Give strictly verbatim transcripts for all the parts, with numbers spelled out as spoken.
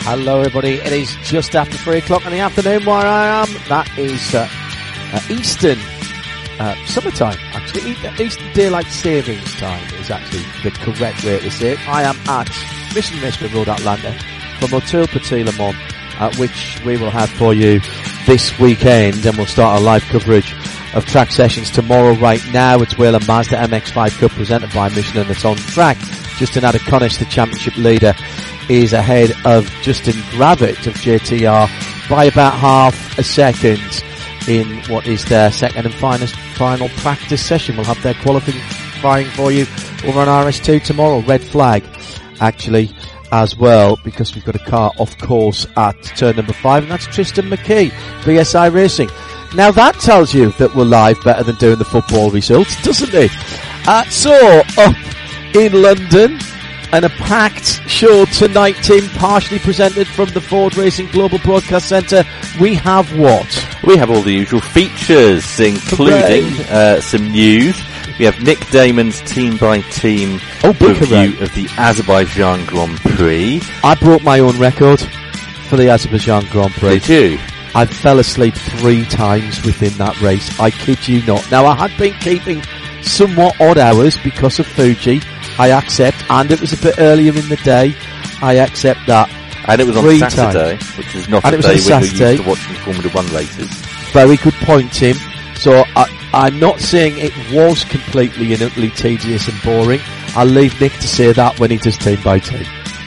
Hello everybody, it is just after three o'clock in the afternoon where I am. That is uh, uh, Eastern uh, summertime, actually. Eastern Daylight Savings Time is actually the correct way to say it. I am at Mission Raceway Road, Atlanta, for Motul Petit Le Mans, uh, which we will have for you this weekend, and we'll start our live coverage of track sessions tomorrow. Right now it's Whelen Mazda M X five Cup presented by Michelin that's on track. Justin Adakonis, the championship leader, is ahead of Justin Gravitt of J T R by about half a second in what is their second and finest, final practice session. We'll have their qualifying for you over on R S two tomorrow. Red flag, actually, as well, because we've got a car off course at turn number five, and that's Tristan McKee, B S I Racing. Now that tells you that we're live better than doing the football results, doesn't it? Uh, so, up in London, and a packed show tonight, Tim, partially presented from the Ford Racing Global Broadcast Centre. We have what? We have all the usual features, including uh, some news. We have Nick Damon's team-by-team oh, review of the Azerbaijan Grand Prix. I broke my own record for the Azerbaijan Grand Prix. Did you? I fell asleep three times within that race. I kid you not. Now, I had been keeping somewhat odd hours because of Fuji. I accept, and it was a bit earlier in the day. I accept that. And it was Three on Saturday, times. which is not and a day when Saturday. you're used to watching Formula One races. Very good point, Tim. So I, I'm not saying it was completely and utterly tedious and boring. I'll leave Nick to say that when he does team by team.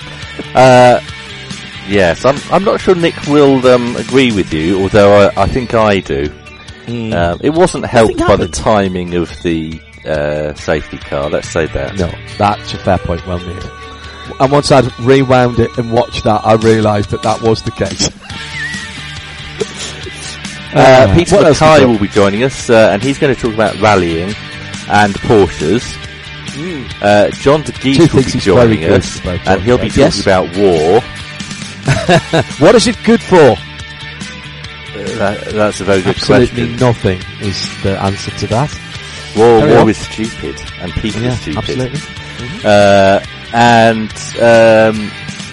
Uh, yes, I'm, I'm not sure Nick will um, agree with you, although I, I think I do. Mm. Um, it wasn't helped by the timing of the uh, safety car, let's say that. No, that's a fair point, well made. And once I'd rewound it and watched that, I realised that that was the case. uh, uh, Peter Mackay will be joining us, uh, and he's going to talk about rallying and Porsches. Mm. Uh, John De Geese will be joining us, and he'll be talking yes. about war. What is it good for? Uh, that, that's a very good Absolutely question. Nothing is the answer to that. War, Carry war on. is stupid, and people yeah, are stupid. Absolutely. Mm-hmm. Uh, and um,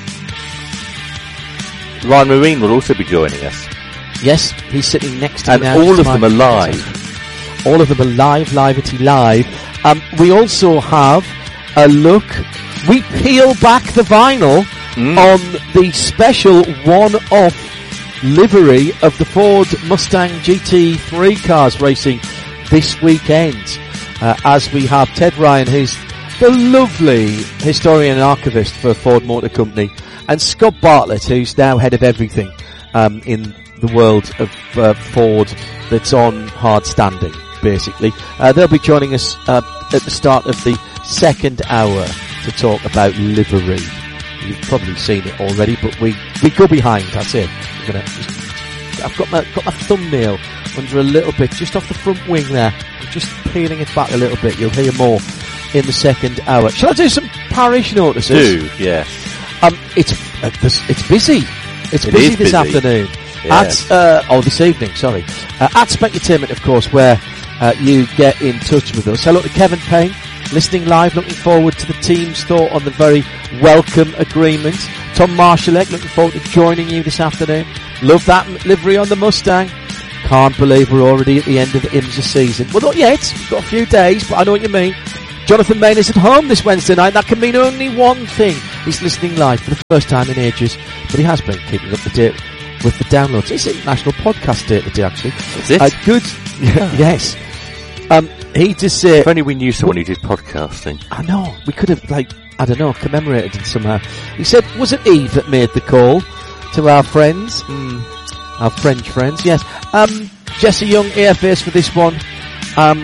Ryan Marine will also be joining us. Yes, he's sitting next to and me now. And all of them are live. All of them are live, liveity live. Um, we also have a look. We peel back the vinyl mm. on the special one-off livery of the Ford Mustang G T three cars racing this weekend, uh, as we have Ted Ryan, who's the lovely historian and archivist for Ford Motor Company, and Scott Bartlett, who's now head of everything um, in the world of uh, Ford that's on hard standing, basically. Uh, they'll be joining us uh, at the start of the second hour to talk about livery. You've probably seen it already, but we, we go behind, that's it. We're gonna just, I've got my, got my thumbnail under a little bit, just off the front wing there. I'm just peeling it back a little bit. You'll hear more in the second hour. Shall I do some parish notices? Do, yes. Um, it's uh, this, it's busy. It's it busy this busy. afternoon. Yes. At uh, oh, this evening. Sorry. Uh, at Specutainment, of course, where uh, you get in touch with us. Hello to Kevin Payne, listening live. Looking forward to the team's thought on the very welcome agreement. Tom Marshallek, looking forward to joining you this afternoon. Love that livery on the Mustang. Can't believe we're already at the end of the IMSA season. Well, not yet. We've got a few days, but I know what you mean. Jonathan Main is at home this Wednesday night. That can mean only one thing. He's listening live for the first time in ages, but he has been keeping up to date with the downloads. It's International Podcast Day today, actually. Is it? Uh, good. Yes. Um, he just said... If only we knew someone who did podcasting. I know. We could have, like, I don't know, commemorated it somehow. He said, was it Eve that made the call to our friends? Mm. Our French friends, yes. Um, Jesse Young, A F As for this one. Um,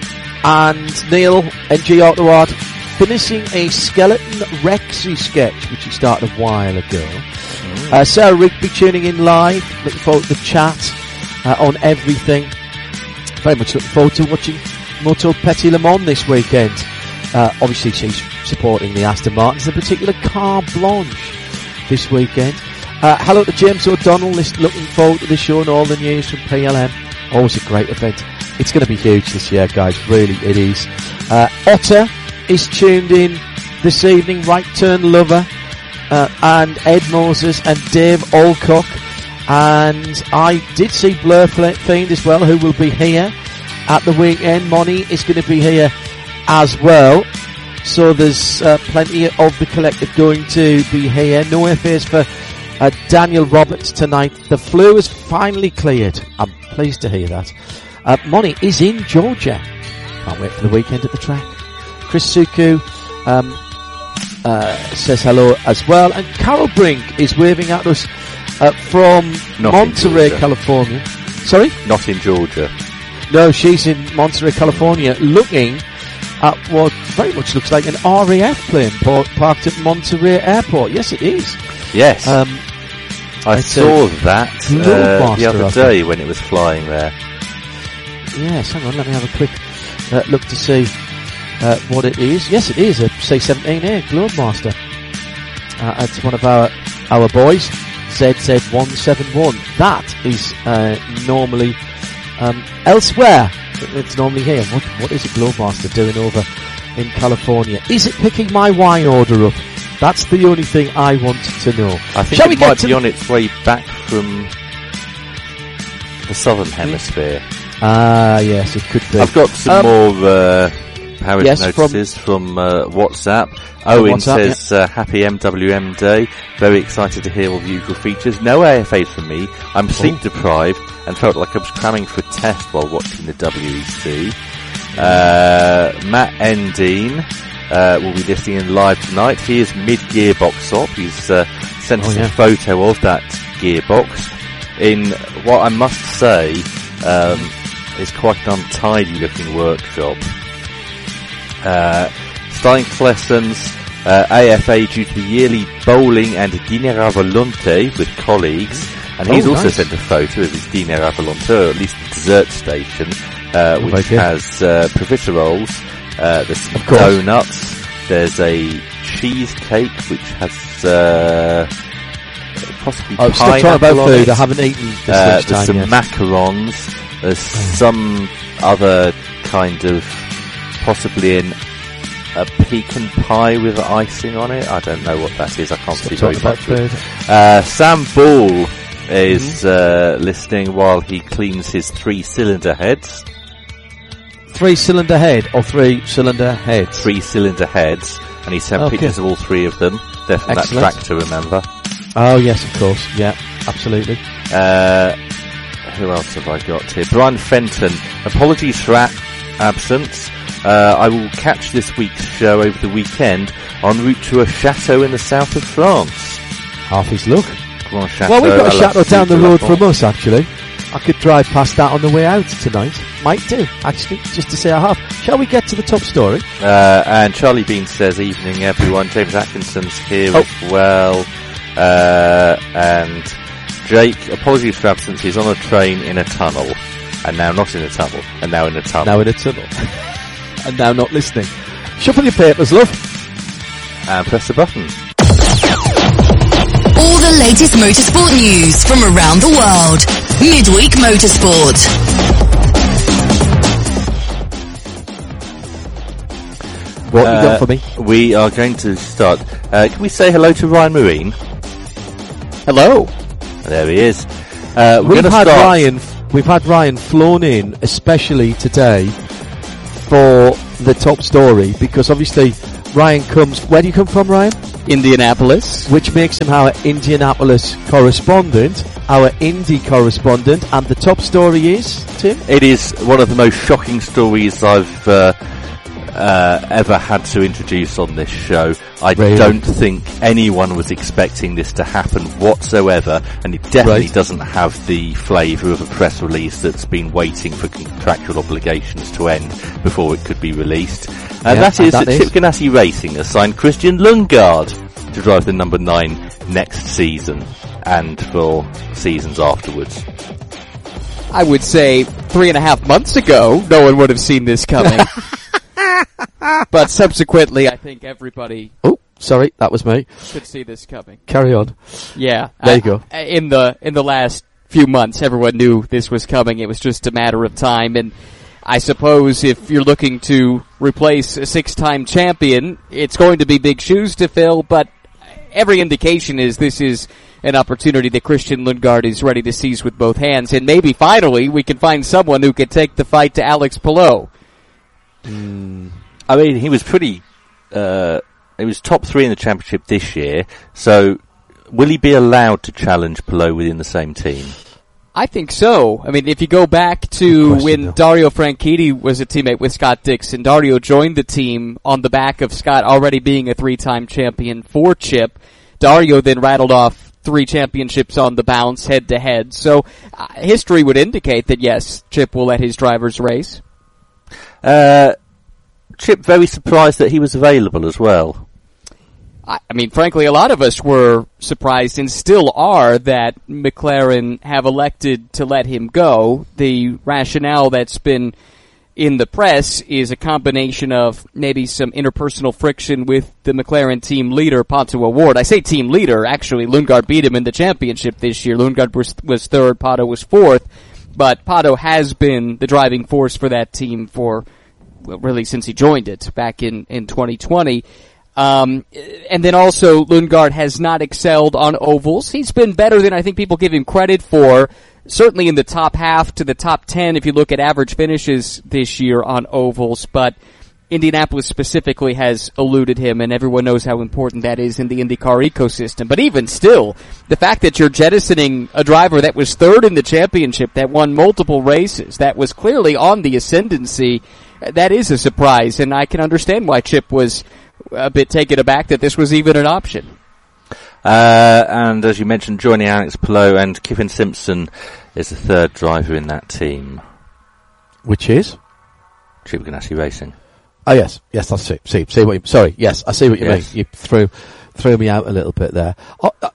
and Neil, N G Autoart, finishing a Skeleton Rexy sketch, which he started a while ago. Mm. Uh, Sarah Rigby tuning in live. Looking forward to the chat uh, on everything. Very much looking forward to watching Motul Petit Le Mans this weekend. Uh, obviously, she's supporting the Aston Martins, in particular Car Blanche this weekend. Uh, hello to James O'Donnell, looking forward to the show and all the news from P L M. Always a great event. It's going to be huge this year, guys. Really, it is. Uh, Otter is tuned in this evening. Right Turn Lover. uh, and Ed Moses and Dave Alcock. And I did see Blur Fiend as well, who will be here at the weekend. Money is going to be here as well. So there's uh, plenty of the collective going to be here. No affairs for uh, Daniel Roberts tonight. The flu is finally cleared. I'm pleased to hear that. Uh, Money is in Georgia. Can't wait for the weekend at the track. Chris Suku um, uh, says hello as well. And Carol Brink is waving at us uh, from Not Monterey, California. Sorry? Not in Georgia. No, she's in Monterey, California, looking at what very much looks like an R A F plane par- parked at Monterey Airport. Yes, it is. Yes. Um, I saw that uh, the other day when it was flying there. Yes, hang on, let me have a quick uh, look to see uh, what it is. Yes, it is a C seventeen A Globemaster. Uh, it's one of our our boys, Z Z one seventy-one. That is uh, normally um, elsewhere. It's normally here. What what is a Globemaster doing over in California? Is it picking my wine order up? That's the only thing I want to know. I think Shall it we might get be on its way back from the southern hemisphere. Ah, yes, it could be. I've got some um, more uh, Harris yes, notices from, from uh, WhatsApp. Owen WhatsApp, says, yeah. uh, happy M W M Day. Very excited to hear all the usual features. No A F As from me. I'm sleep deprived and felt like I was cramming for a test while watching the W E C. Uh, Matt Endine uh, will be listening in live tonight. He is mid-gearbox op. He's uh, sent us oh, yeah. a photo of that gearbox in what I must say um, is quite an untidy looking workshop. Uh, Steink's lessons, uh, A F A due to the yearly bowling and dîner à volonté with colleagues, and he's oh, also nice. sent a photo of his dîner à volonté, or at least the dessert station, uh, oh, which has uh, profiteroles, uh, there's some donuts, there's a cheesecake which has uh, possibly oh, pineapple still about on food. it. I haven't eaten this uh, much There's time some yet. macarons, there's oh. some other kind of possibly an a pecan pie with icing on it. I don't know what that is. I can't Stop see very much. Uh, Sam Ball is mm-hmm. uh, listening while he cleans his three-cylinder heads. Three-cylinder head or three-cylinder heads? Three-cylinder heads, and he sent okay. pictures of all three of them. They're from Excellent. that tractor, remember? Oh yes, of course. Yeah, absolutely. Uh, who else have I got here? Brian Fenton. Apologies for a- absence. Uh, I will catch this week's show over the weekend en route to a chateau in the south of France. Half his luck. Grand Chateau, well, we've got a chateau down the road from us, actually. I could drive past that on the way out tonight. Might do, actually, just to say I have. Shall we get to the top story? Uh, and Charlie Bean says, evening everyone. James Atkinson's here oh. as well. Uh, and Jake, apologies for absence. He's on a train in a tunnel. And now not in a tunnel. And now in a tunnel. Now in a tunnel. And now not listening. Shuffle your papers, love. And press the button. All the latest motorsport news from around the world. Midweek Motorsport. What uh, you got for me? We are going to start. Uh, can we say hello to Ryan Marine? Hello. There he is. Uh, we're we've had start. Ryan. We've had Ryan flown in, especially today, for the top story, because obviously Ryan comes... Where do you come from, Ryan? Indianapolis. Which makes him our Indianapolis correspondent, our Indy correspondent, and the top story is, Tim? It is one of the most shocking stories I've uh, uh, ever had to introduce on this show. I really? don't think anyone was expecting this to happen whatsoever, and it definitely right. doesn't have the flavour of a press release that's been waiting for contractual obligations to end before it could be released. And yeah, that is and that, that Chip Ganassi Racing has signed Christian Lundgaard to drive the number nine next season and for seasons afterwards. I would say three and a half months ago, no one would have seen this coming. But subsequently, I think everybody... Oh, sorry, that was me. ...could see this coming. Carry on. Yeah. There uh, you go. In the, in the last few months, everyone knew this was coming. It was just a matter of time. And I suppose if you're looking to replace a six-time champion, it's going to be big shoes to fill. But every indication is this is an opportunity that Christian Lundgaard is ready to seize with both hands, and maybe finally we can find someone who can take the fight to Alex Palou. Mm. I mean, he was pretty, uh, he was top three in the championship this year, so will he be allowed to challenge Palou within the same team? I think so. I mean, if you go back to when though. Dario Franchitti was a teammate with Scott Dixon, Dario joined the team on the back of Scott already being a three-time champion for Chip. Dario then rattled off three championships on the bounce, head-to-head. So uh, history would indicate that, yes, Chip will let his drivers race. Uh, Chip very surprised that he was available as well. I mean, frankly, a lot of us were surprised and still are that McLaren have elected to let him go. The rationale that's been in the press is a combination of maybe some interpersonal friction with the McLaren team leader, Pato O'Ward. I say team leader, actually, Lundgaard beat him in the championship this year. Lundgaard was, was third, Pato was fourth, but Pato has been the driving force for that team for, well, really since he joined it back in, in twenty twenty. Um, and then also Lundgaard has not excelled on ovals. He's been better than I think people give him credit for, certainly in the top half to the top ten if you look at average finishes this year on ovals, but Indianapolis specifically has eluded him, and everyone knows how important that is in the IndyCar ecosystem. But even still, the fact that you're jettisoning a driver that was third in the championship, that won multiple races, that was clearly on the ascendancy, that is a surprise, and I can understand why Chip was a bit taken aback that this was even an option. Uh, and as you mentioned, joining Alex Palou, and Kevin Simpson is the third driver in that team. Which is? Chip Ganassi Racing. Oh yes, yes, I see. See, see what you, sorry, yes, I see what you yes. mean. You threw, threw me out a little bit there. Oh, uh,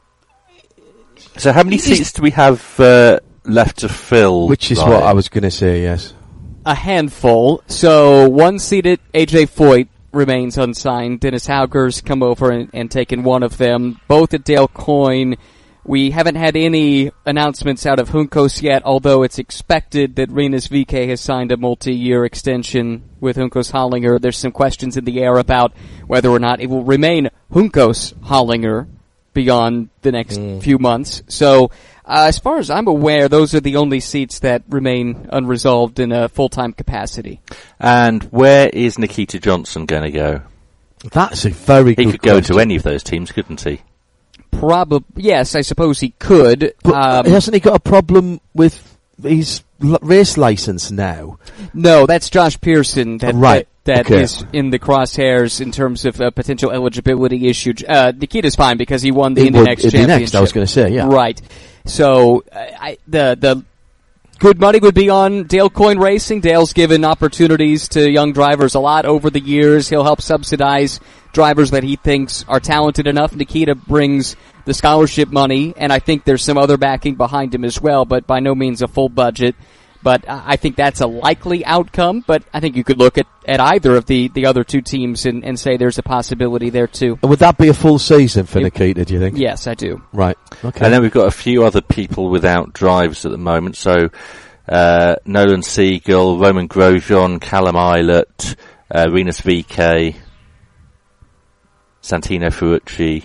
so how many seats do we have uh, left to fill? Which is Ryan? what I was going to say, yes. A handful. So one seated A J Foyt remains unsigned. Dennis Hauger's come over and, and taken one of them. Both at Dale Coyne. We haven't had any announcements out of Juncos yet, although it's expected that Rinus V K has signed a multi-year extension with Juncos Hollinger. There's some questions in the air about whether or not it will remain Juncos Hollinger beyond the next mm. few months. So, uh, as far as I'm aware, those are the only seats that remain unresolved in a full-time capacity. And where is Nikita Johnson going to go? That's a very good He could question. go to any of those teams, couldn't he? Probably, yes, I suppose he could. But um, hasn't he got a problem with his l- race license now? No, that's Josh Pearson that, right. that, that okay. is in the crosshairs in terms of a potential eligibility issue. Uh, Nikita's fine because he won the He Indy would- Next Indy Championship. Next, I was going to say, yeah. Right. So, uh, I, the, the good money would be on Dale Coyne Racing. Dale's given opportunities to young drivers a lot over the years. He'll help subsidize drivers that he thinks are talented enough. Nikita brings the scholarship money, and I think there's some other backing behind him as well, but by no means a full budget. But I think that's a likely outcome, but I think you could look at, at either of the, the other two teams and, and say there's a possibility there too. Would that be a full season for Nikita, do you think? Yes, I do. Right. Okay. And then we've got a few other people without drives at the moment. So, uh, Nolan Siegel, Roman Grosjean, Callum Eilert, uh, Rinus V K, Santino Ferrucci.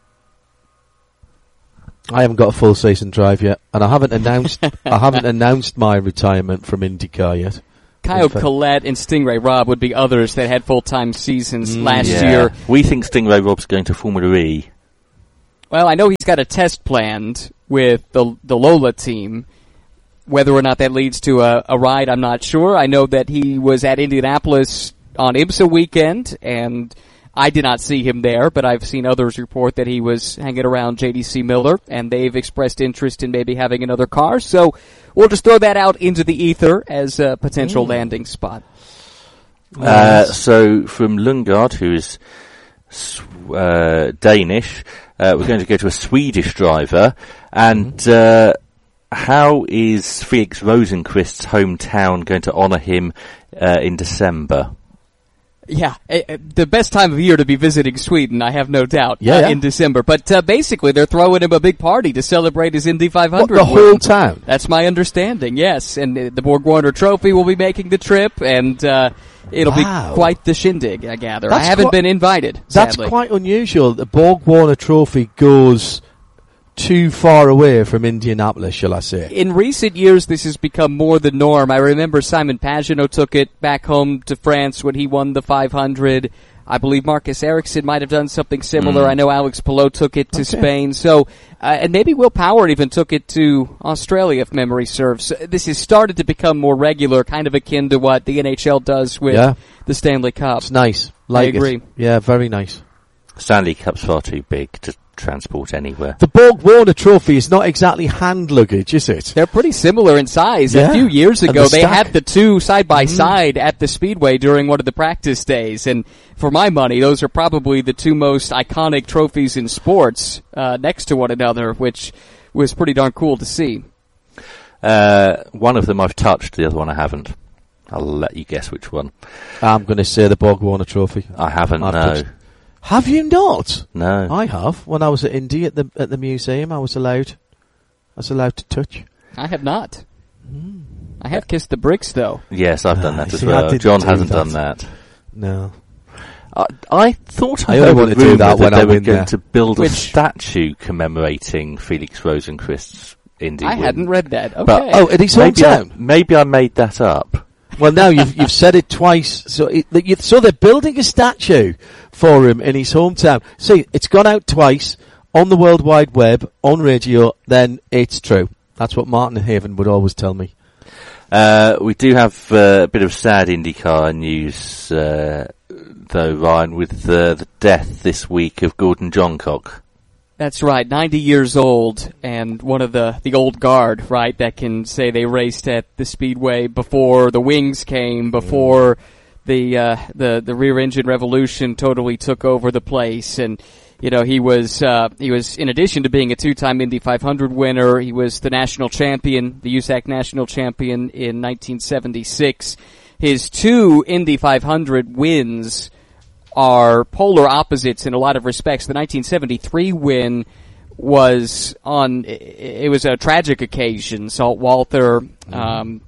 I haven't got a full season drive yet, and I haven't announced I haven't announced my retirement from IndyCar yet. Kyle Collette and Stingray Robb would be others that had full-time seasons Mm, last Yeah. year. We think Stingray Robb's going to Formula E. Well, I know he's got a test planned with the the Lola team. Whether or not that leads to a, a ride, I'm not sure. I know that he was at Indianapolis on IMSA weekend, and I did not see him there, but I've seen others report that he was hanging around J D C Miller, and they've expressed interest in maybe having another car. So we'll just throw that out into the ether as a potential mm. landing spot. Uh, so from Lundgaard, who is uh, Danish, uh, we're going to go to a Swedish driver. And uh, how is Felix Rosenqvist's hometown going to honour him uh, in December? Yeah, uh, the best time of year to be visiting Sweden, I have no doubt, yeah, uh, yeah. in December. But uh, basically, they're throwing him a big party to celebrate his Indy five hundred What, the win. whole town? That's my understanding, yes. And uh, the Borg Warner Trophy will be making the trip, and uh, it'll Wow. be quite the shindig, I gather. That's I haven't quite- been invited, That's sadly. quite unusual. The Borg Warner Trophy goes too far away from Indianapolis, shall I say. In recent years, this has become more the norm. I remember Simon Pagenaud took it back home to France when he won the five hundred. I believe Marcus Ericsson might have done something similar. Mm. I know Alex Palou took it to Okay. Spain. So, uh, and maybe Will Power even took it to Australia, if memory serves. This has started to become more regular, kind of akin to what the N H L does with Yeah. the Stanley Cup. It's nice. Like it. agree. Yeah, very nice. Stanley Cup's far too big to transport anywhere. The Borg Warner Trophy is not exactly hand luggage, is it? They're pretty similar in size. Yeah. A few years And ago, the they stack. had the two side by side at the Speedway during one of the practice days. And for my money, those are probably the two most iconic trophies in sports uh, next to one another, which was pretty darn cool to see. Uh, one of them I've touched, the other one I haven't. I'll let you guess which one. I'm going to say the Borg Warner Trophy. I haven't, I've no. touched- Have you not? No. I have. When I was at Indy at the at the museum, I was allowed. I was allowed to touch. I have not. I have kissed the bricks, though. Yes, I've done Ah, that as see, I well. didn't John do hasn't that. done that. No. I, I thought I, I only heard want a to do rumour that when they I'm were in going there. to build a Which- statue commemorating Felix Rosenqvist's Indy I win. hadn't read that. Okay. But- Oh, at his maybe I, hometown. maybe I made that up. Well, now you've you've said it twice. So it, that you, so they're building a statue for him in his hometown. See, it's gone out twice on the World Wide Web, on radio. Then it's true. That's what Martin Haven would always tell me. Uh, we do have uh, a bit of sad IndyCar news, uh, though, Ryan, with uh, the death this week of Gordon Johncock. That's right, ninety years old, and one of the, the old guard, right, that can say they raced at the Speedway before the wings came, before the, uh, the, the rear engine revolution totally took over the place. And, you know, he was, uh, he was, in addition to being a two-time Indy five hundred winner, he was the national champion, the U S A C national champion in nineteen seventy-six. His two Indy five hundred wins are polar opposites in a lot of respects. The nineteen seventy-three win was on, it was a tragic occasion. Salt Walther, um,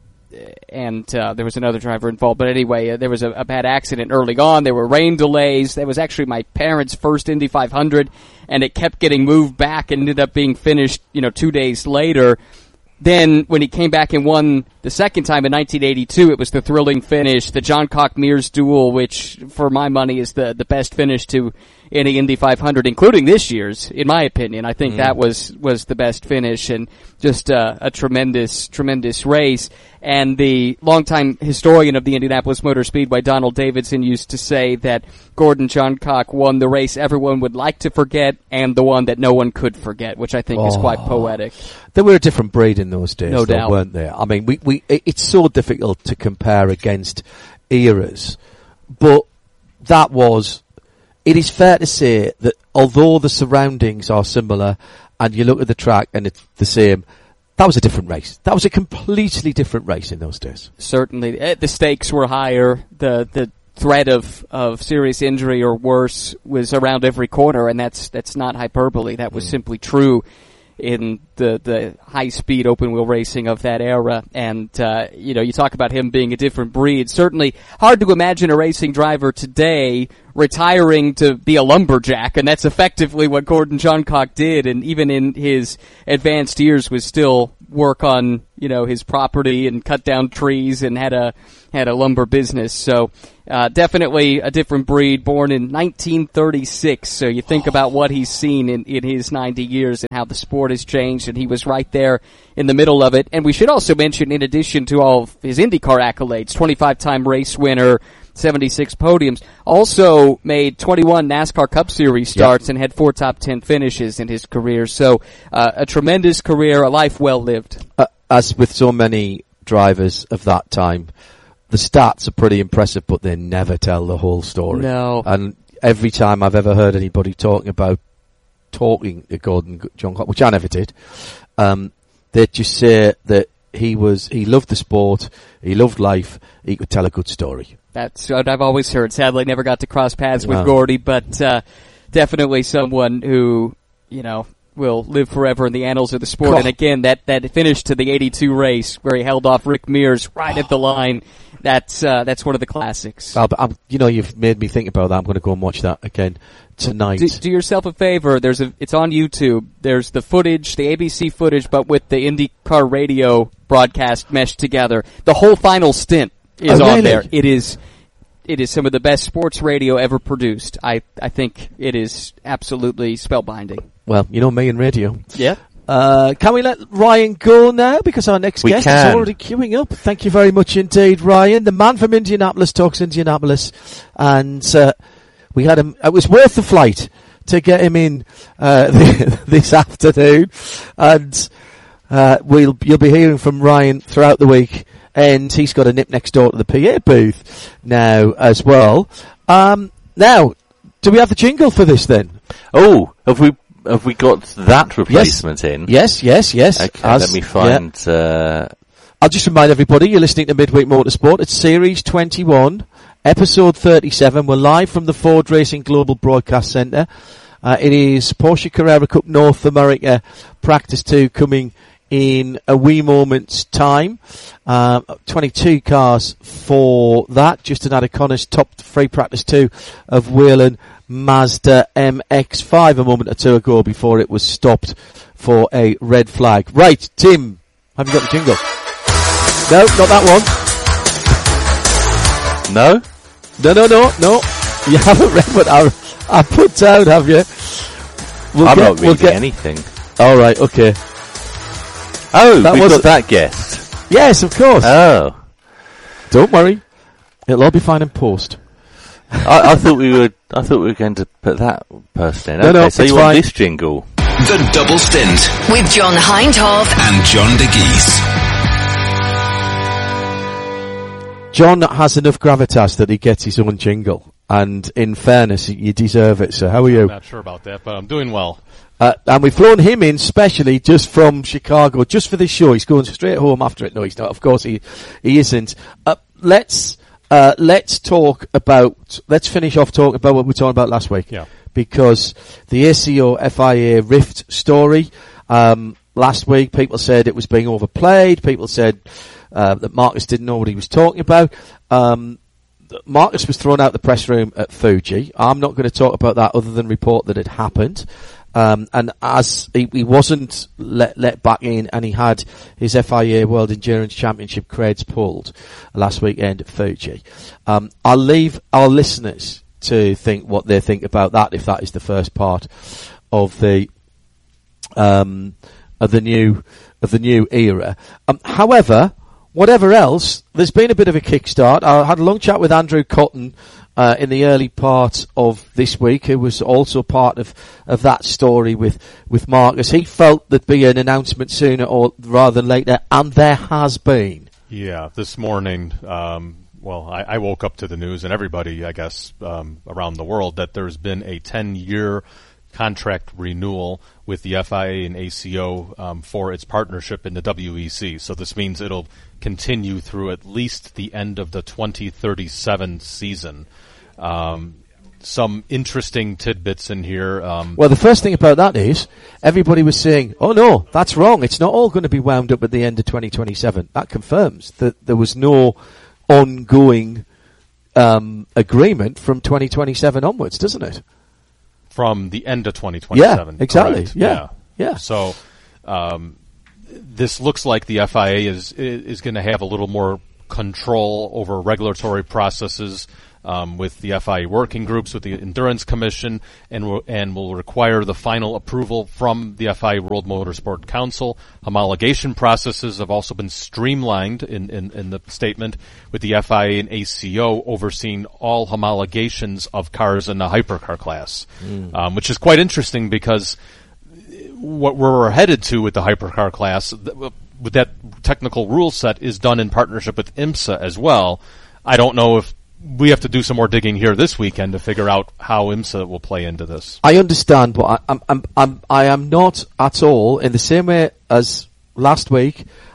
and uh, there was another driver involved. But anyway, uh, there was a, a bad accident early on. There were rain delays. That was actually my parents' first Indy five hundred, and it kept getting moved back and ended up being finished, you know, two days later. Then, when he came back and won the second time in nineteen eighty-two, it was the thrilling finish, the Johncock-Mears duel, which, for my money, is the, the best finish to any Indy five hundred, including this year's, in my opinion. I think mm. that was, was the best finish, and just uh, a tremendous, tremendous race. And the longtime historian of the Indianapolis Motor Speedway, Donald Davidson, used to say that Gordon Johncock won the race everyone would like to forget and the one that no one could forget, which I think oh. is quite poetic. They were a different breed in those days, no though, doubt. weren't they? I mean, we, we, it's so difficult to compare against eras, but that was, it is fair to say that although the surroundings are similar and you look at the track and it's the same, that was a different race. That was a completely different race in those days. Certainly. The stakes were higher. The, the threat of, of serious injury or worse was around every corner, and that's, that's not hyperbole. That was mm. simply true in the, the high-speed open-wheel racing of that era. And, uh, you know, you talk about him being a different breed. Certainly hard to imagine a racing driver today retiring to be a lumberjack, and that's effectively what Gordon Johncock did, and even in his advanced years was still work on, you know, his property and cut down trees and had a had a lumber business. So uh, definitely a different breed, born in nineteen thirty-six. So you think about what he's seen in, in his ninety years and how the sport has changed, and he was right there in the middle of it. And we should also mention, in addition to all of his IndyCar accolades, twenty-five time race winner, seventy-six podiums, also made twenty-one NASCAR Cup Series starts yep. and had four top ten finishes in his career. So uh, a tremendous career, a life well lived. Uh, as with so many drivers of that time, the stats are pretty impressive, but they never tell the whole story. No. And every time I've ever heard anybody talking about talking to Gordon Johncock, which I never did, um, they just say that he was he loved the sport, he loved life, he could tell a good story. That's what I've always heard. Sadly, never got to cross paths with No. Gordy, but uh, definitely someone who, you know, will live forever in the annals of the sport. Cool. And again, that, that finish to the eighty-two race where he held off Rick Mears right at the line, that's uh, that's one of the classics. I'll, I'm, you know, you've made me think about that. I'm going to go and watch that again tonight. Do, do yourself a favor. There's a. It's on YouTube. There's the footage, the A B C footage, but with the IndyCar radio broadcast meshed together. The whole final stint is Oh, on really? there. It is. It is some of the best sports radio ever produced. I, I think it is absolutely spellbinding. Well, you know me and radio. Yeah. Uh, can we let Ryan go now? Because our next We guest can. is already queuing up. Thank you very much indeed, Ryan. The man from Indianapolis talks Indianapolis. And uh, we had him. It was worth the flight to get him in uh, this afternoon. And uh, we'll you'll be hearing from Ryan throughout the week. And he's got a nip next door to the P A booth now as well. Um, now, do we have the jingle for this then? Oh, have we have we got that replacement yes. in? Yes, yes, yes. Okay, As- let me find. yeah. Uh, I'll just remind everybody, you're listening to Midweek Motorsport. It's Series twenty-one, Episode thirty-seven. We're live from the Ford Racing Global Broadcast Centre. Uh, it is Porsche Carrera Cup North America Practice two coming in a wee moment's time. Um, twenty-two cars for that. Justin Adaconis topped free practice two of Whelen Mazda M X five a moment or two ago before it was stopped for a red flag. Right, Tim, have you got the jingle? No, not that one. no, No, no, no, no. You haven't read what I, I put down, have you? We'll I'm get, not reading we'll get, anything. all right, okay. Oh, That we've was- got that guest. Yes, of course. Oh, Don't worry. It'll all be fine in post. I, I thought we were. I thought we were going to put that person in. No, Okay, no, so it's you want fine. this jingle? The Double Stint With John Hindhaugh and John De Geese. John has enough gravitas that he gets his own jingle. And in fairness, you deserve it, sir. How are you? I'm not sure about that, but I'm doing well. Uh, and we've flown him in specially just from Chicago, just for this show. He's going straight home after it. No, he's not. Of course, he he isn't. Uh, let's uh, let's talk about. Let's finish off talking about what we were talking about last week. Yeah. Because the A C O F I A Rift story um, last week, people said it was being overplayed. People said uh, that Marcus didn't know what he was talking about. Um, Marcus was thrown out the press room at Fuji. I'm not going to talk about that other than report that it happened. Um, and as he, he wasn't let, let back in, and he had his F I A World Endurance Championship creds pulled last weekend at Fuji. Um, I'll leave our listeners to think what they think about that, if that is the first part of the um, of the new of the new era. Um, however, whatever else, there's been a bit of a kickstart. I had a long chat with Andrew Cotton uh, in the early part of this week, who was also part of, of that story with, with Marcus. He felt there'd be an announcement sooner or rather than later, and there has been. Yeah, this morning, um, well, I, I woke up to the news, and everybody, I guess, um, around the world, that there's been a ten-year contract renewal with the F I A and A C O um, for its partnership in the W E C. So this means it'll continue through at least the end of the twenty thirty-seven season. Um, some interesting tidbits in here. Um, Well, the first thing about that is everybody was saying, oh no, that's wrong. It's not all going to be wound up at the end of twenty twenty-seven. That confirms that there was no ongoing um, agreement from twenty twenty-seven onwards, doesn't it? From the end of twenty twenty-seven. Yeah, exactly. Correct. Yeah. Yeah. So, um, this looks like the F I A is is going to have a little more control over regulatory processes um, with the F I A working groups, with the Endurance Commission, and will, and will require the final approval from the F I A World Motorsport Council. Homologation processes have also been streamlined in, in, in the statement, with the F I A and A C O overseeing all homologations of cars in the hypercar class, mm. um, which is quite interesting because what we're headed to with the hypercar class, with that technical rule set, is done in partnership with IMSA as well. I don't know if we have to do some more digging here this weekend to figure out how IMSA will play into this. I understand, but I, I'm, I'm, I'm, I am not at all in the same way as last week.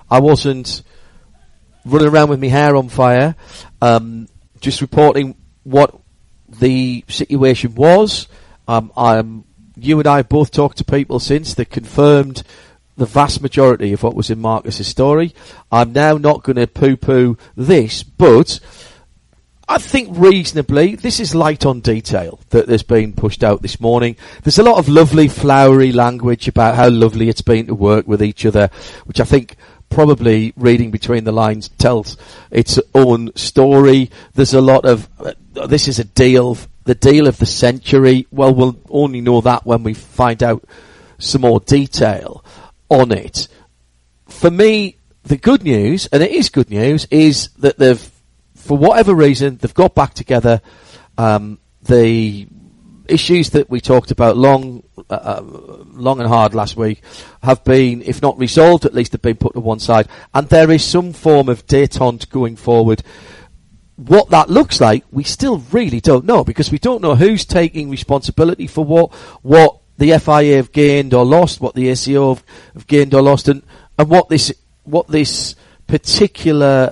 I wasn't running around with my hair on fire, um, just reporting what the situation was. Um, I'm, you and I have both talked to people since that confirmed the vast majority of what was in Marcus's story. I'm now not going to poo-poo this, but I think reasonably, this is light on detail that has been pushed out this morning. There's a lot of lovely, flowery language about how lovely it's been to work with each other, which I think probably reading between the lines tells its own story. There's a lot of, uh, this is a deal, the deal of the century. Well, we'll only know that when we find out some more detail on it. For me, the good news, and it is good news, is that they've, for whatever reason, they've got back together. Um, the issues that we talked about long, uh, long and hard last week have been, if not resolved, at least have been put to one side. And there is some form of détente going forward. What that looks like, we still really don't know, because we don't know who's taking responsibility for what, what the F I A have gained or lost, what the A C O have, have gained or lost, and, and what this, what this particular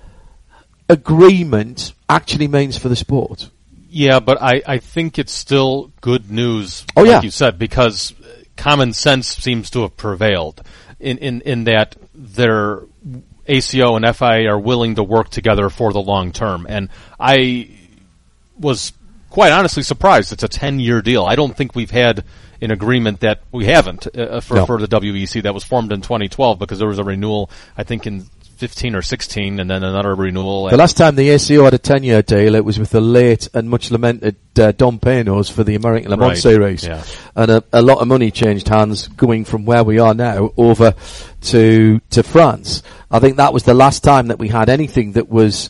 agreement actually means for the sport. Yeah, but I, I think it's still good news, oh, like yeah. you said, because common sense seems to have prevailed in, in, in that their A C O and F I A are willing to work together for the long term. And I was quite honestly surprised it's a ten-year deal. I don't think we've had an agreement that we haven't uh, for, no. for the W E C that was formed in twenty twelve, because there was a renewal, I think, in fifteen or sixteen, and then another renewal. The last time the A C O had a ten-year deal, it was with the late and much lamented uh, Dom Panos for the American Le Mans right. Series. Yeah. And a, a lot of money changed hands going from where we are now over to to France. I think that was the last time that we had anything that was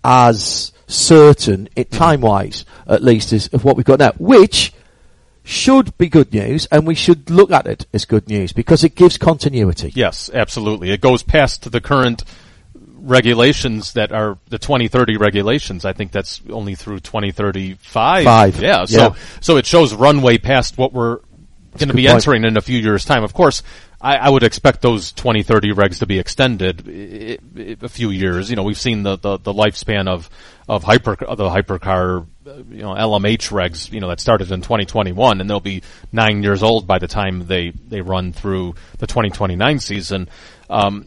as certain, it time-wise at least, as of what we've got now, which should be good news, and we should look at it as good news because it gives continuity. Yes, absolutely. It goes past the current regulations that are the twenty thirty regulations. I think that's only through twenty thirty-five. Five. Yeah, so yeah. so it shows runway past what we're going to be point. entering in a few years' time. Of course, I, I would expect those twenty thirty regs to be extended I- I- a few years. You know, we've seen the, the, the lifespan of of hyper the hypercar, you know, L M H regs, you know, that started in twenty twenty-one, and they'll be nine years old by the time they, they run through the twenty twenty-nine season. Um,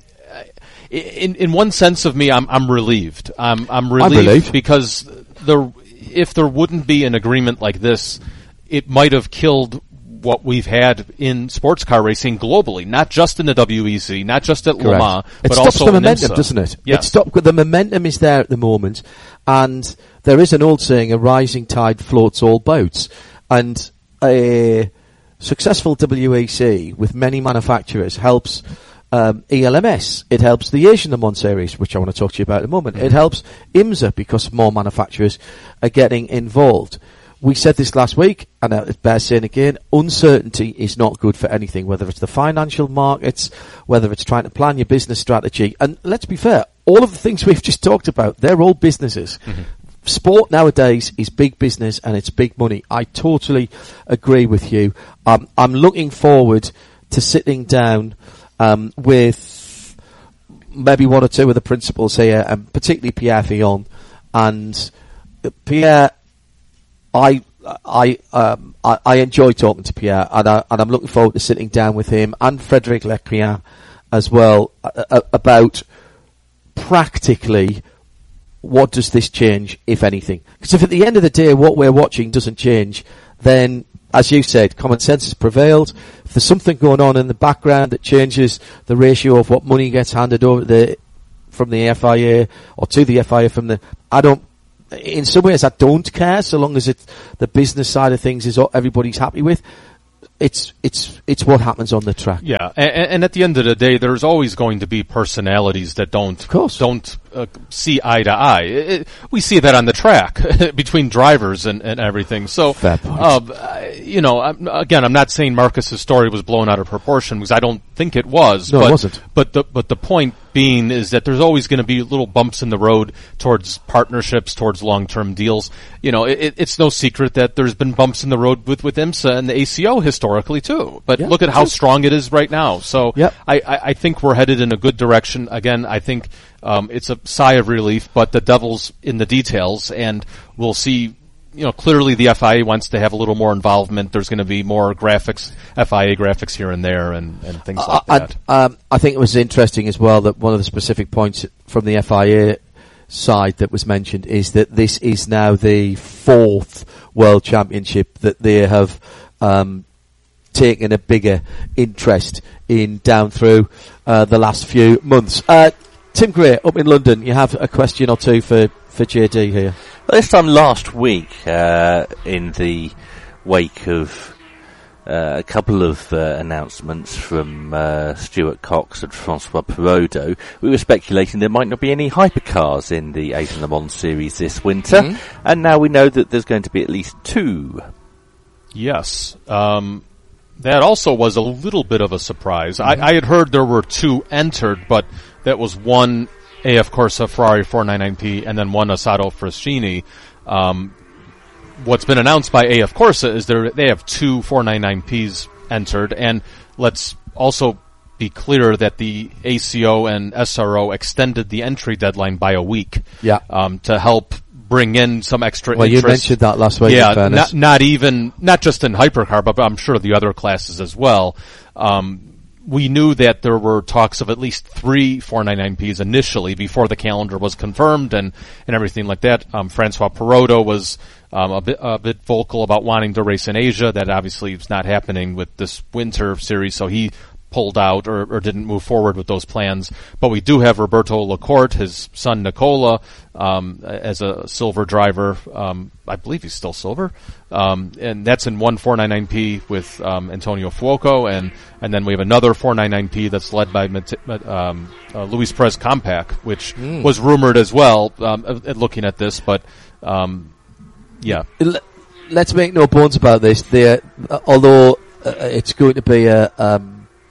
in in one sense of me, I'm I'm relieved. I'm I'm relieved, I'm relieved. because the if there wouldn't be an agreement like this, it might have killed what we've had in sports car racing globally, not just in the W E C, not just at Correct. Le Mans, it but stops also the in momentum, IMSA. doesn't it? Yes. It stops. The momentum is there at the moment, and there is an old saying: "A rising tide floats all boats." And a successful W E C with many manufacturers helps um, E L M S. It helps the Asian Le Mans Series, which I want to talk to you about in a moment. Mm-hmm. It helps IMSA because more manufacturers are getting involved. We said this last week, and it bears saying again, uncertainty is not good for anything, whether it's the financial markets, whether it's trying to plan your business strategy. And let's be fair, all of the things we've just talked about, they're all businesses. Mm-hmm. Sport nowadays is big business and it's big money. I totally agree with you. Um, I'm looking forward to sitting down um, with maybe one or two of the principals here, and particularly Pierre Fillon. And uh, Pierre... I I um I, I enjoy talking to Pierre, and I, and I'm looking forward to sitting down with him and Frédéric Lecrian as well uh, uh, about practically what does this change, if anything. Because if at the end of the day what we're watching doesn't change, then as you said, common sense has prevailed. If there's something going on in the background that changes the ratio of what money gets handed over the from the F I A or to the F I A from the, I don't. In some ways, I don't care so long as it's the business side of things is what everybody's happy with. It's it's it's what happens on the track. Yeah, and, and at the end of the day, there's always going to be personalities that don't of course. don't uh, see eye to eye. It, it, we see that on the track between drivers and, and everything. So, uh, you know, I'm, again, I'm not saying Marcus's story was blown out of proportion because I don't think it was. No, but, it wasn't. But the but the point being is that there's always going to be little bumps in the road towards partnerships, towards long-term deals. You know, it, it's no secret that there's been bumps in the road with, with IMSA and the A C O historically too. But yeah, look at how strong it is right now. So yep. I, I, I think we're headed in a good direction. Again, I think um, it's a sigh of relief, but the devil's in the details, and we'll see. You know, clearly the F I A wants to have a little more involvement. There's going to be more graphics, F I A graphics here and there, and, and things like uh, that. And, um, I think it was interesting as well that one of the specific points from the F I A side that was mentioned is that this is now the fourth World Championship that they have um, taken a bigger interest in down through uh, the last few months. Uh, Tim Gray, up in London, you have a question or two for, for J D here. This time last week, uh, in the wake of uh, a couple of uh, announcements from uh, Stuart Cox and Francois Perrodo, we were speculating there might not be any hypercars in the Asian Le Mans series this winter, mm-hmm. and now we know that there's going to be at least two. Yes. Um, that also was a little bit of a surprise. Mm-hmm. I, I had heard there were two entered, but that was one A F Corsa Ferrari four ninety-nine P and then one Assetto Fraschini. Um, what's been announced by A F Corsa is there they have two four ninety-nine Ps entered, and let's also be clear that the A C O and S R O extended the entry deadline by a week. Yeah. Um, to help bring in some extra well, interest. You mentioned that last week. Yeah, not, not even, not just in hypercar, but I'm sure the other classes as well. Um, we knew that there were talks of at least three four ninety-nine Ps initially before the calendar was confirmed and, and everything like that. Um, Francois Perrodo was um, a bit a bit vocal about wanting to race in Asia. That obviously is not happening with this winter series, so he pulled out or, or didn't move forward with those plans. But we do have Roberto Lacorte, his son Nicola, um, as a silver driver. Um, I believe he's still silver. Um, and that's in one four ninety-nine P with um, Antonio Fuoco. And, and then we have another four ninety-nine P that's led by um, uh, Luis Perez Compac, which mm. was rumored as well, um, at looking at this. But, um, yeah. Let's make no bones about this. There, uh, although uh, it's going to be a... Um,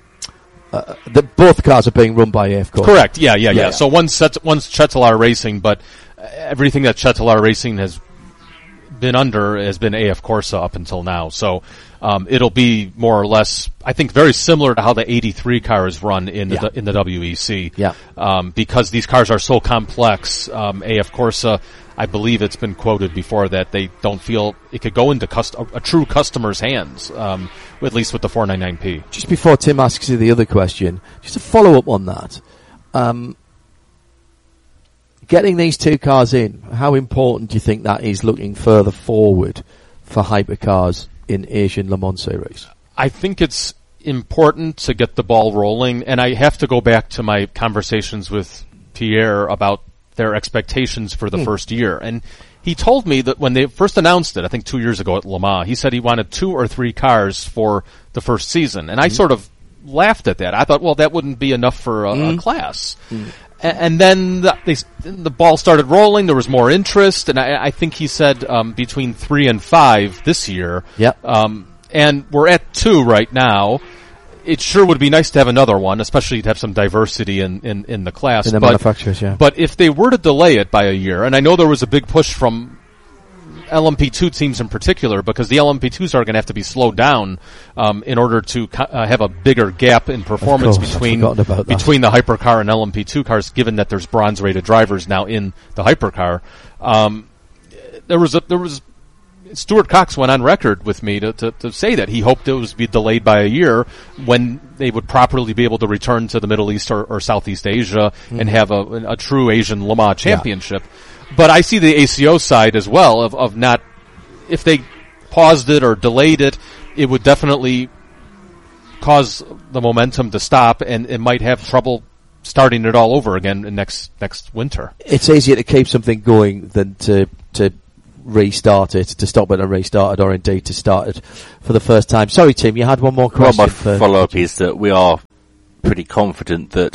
Uh, the, both cars are being run by A F Corsa. Correct. Yeah, yeah, yeah. yeah, yeah. So one's set, one's Cetilar Racing, but everything that Cetilar Racing has been under has been A F Corsa up until now. So um, it'll be more or less, I think, very similar to how the eighty-three car is run in the yeah. in the W E C. Yeah. Um, because these cars are so complex, um, A F Corsa, I believe it's been quoted before that they don't feel it could go into cust- a, a true customer's hands, um, at least with the four ninety-nine P. Just before Tim asks you the other question, just to follow up on that, um, getting these two cars in, how important do you think that is looking further forward for hypercars in Asian Le Mans Series? I think it's important to get the ball rolling, and I have to go back to my conversations with Pierre about their expectations for the mm. first year. And he told me that when they first announced it, I think two years ago at Le Mans, he said he wanted two or three cars for the first season. And mm. I sort of laughed at that. I thought, well, that wouldn't be enough for a, mm. a class. Mm. A- and then the, they, the ball started rolling. There was more interest. And I, I think he said um, between three and five this year. Yep. Um, and we're at two right now. It sure would be nice to have another one, especially to have some diversity in, in, in the class. In the but, manufacturers, yeah. But if they were to delay it by a year, and I know there was a big push from L M P two teams in particular, because the L M P twos are going to have to be slowed down um, in order to uh, have a bigger gap in performance course, between between between the hypercar and L M P two cars, given that there's bronze-rated drivers now in the hypercar. Um, there was a, there was Stuart Cox went on record with me to, to, to say that he hoped it was be delayed by a year when they would properly be able to return to the Middle East or, or Southeast Asia mm-hmm. and have a, a true Asian Le Mans championship. Yeah. But I see the A C O side as well of, of not, if they paused it or delayed it, it would definitely cause the momentum to stop, and it might have trouble starting it all over again next next winter. It's easier to keep something going than to to restart it, to stop it and restart it, or indeed to start it for the first time. Sorry, Tim, you had one more question. Well, my follow-up is that we are pretty confident that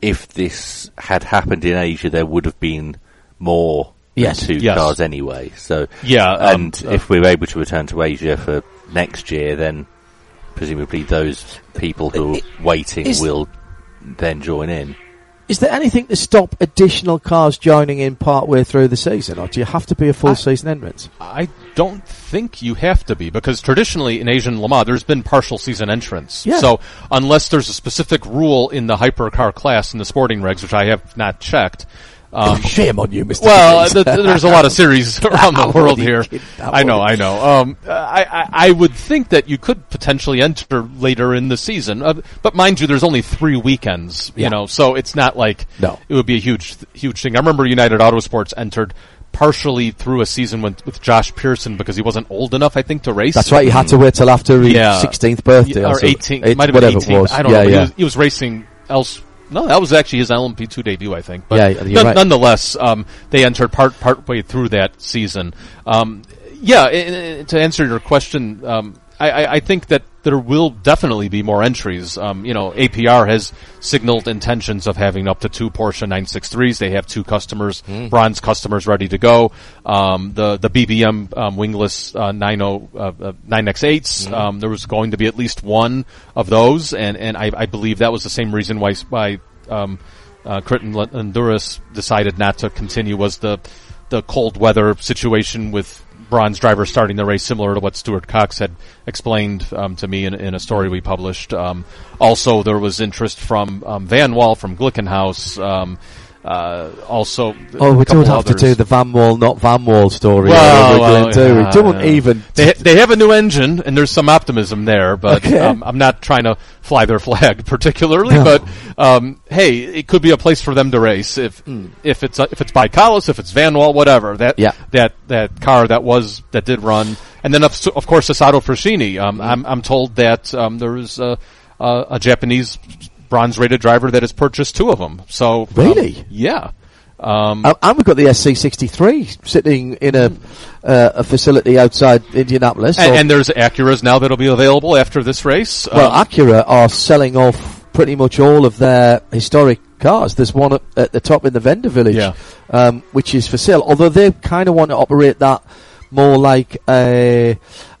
if this had happened in Asia, there would have been more Yes. than two Yes. cars anyway. So Yeah, um, and uh, if we're able to return to Asia for next year, then presumably those people who are waiting Is- will then join in. Is there anything to stop additional cars joining in partway through the season, or do you have to be a full I- season entrance? I don't think you have to be, because traditionally in Asian Le Mans there's been partial season entrants. Yeah. So unless there's a specific rule in the hypercar class in the sporting regs, which I have not checked. Um, Shame on you, Mister well, Higgins. th- th- there's a lot of series around the That world would- here. that I know, would- I know. Um, I, I, I would think that you could potentially enter later in the season, uh, but mind you, there's only three weekends. You Yeah. know, so it's not like No. it would be a huge, huge thing. I remember United Autosports entered partially through a season with, with Josh Pearson because he wasn't old enough, I think, to race. That's right. You had to wait till after his Yeah. sixteenth birthday, or something. eighteenth, Eight- might have been whatever eighteenth. it was. I don't yeah, know. But Yeah. he, was, he was racing else. No, that was actually his L M P two debut, I think. But Yeah, you're none- right. nonetheless, um, they entered part part way through that season. Um, yeah, i- i- to answer your question, um, I, I, I think that there will definitely be more entries. Um, you know, A P R has signaled intentions of having up to two Porsche nine sixty-threes. They have two customers, Mm. bronze customers, ready to go. Um, the the B B M um, wingless uh, nine oh uh, uh, nine X eights. Mm. Um, there was going to be at least one of those, and and I, I believe that was the same reason why why um, uh, Crichton Honduras decided not to continue, was the the cold weather situation with bronze drivers starting the race, similar to what Stuart Cox had explained um, to me in, in a story we published. Um, also, there was interest from um, Van Wall, from Glickenhaus. Um, uh, also, Oh, a we couple don't have to others. do the Van Wall, not Van Wall story. Well, We're well, going to. yeah, We don't yeah. even. They they have a new engine, and there's some optimism there, but Okay. um, I'm not trying to fly their flag particularly. No. But um, hey, it could be a place for them to race if if it's uh, if it's by Collis, if it's Van Wall, whatever. That Yeah. that that car that was that did run, and then of, of course Sasato Fraschini. Um, I'm I'm told that um, there is a, a, a Japanese bronze rated driver that has purchased two of them. So um, Really? yeah. Um, And and we've got the S C sixty-three sitting in a uh, a facility outside Indianapolis. and, So- and there's Acuras now that'll be available after this race. well, Um, Acura are selling off pretty much all of their historic cars. There's one at, at the top in the vendor village, Yeah. um, which is for sale. Although they kind of want to operate that more like a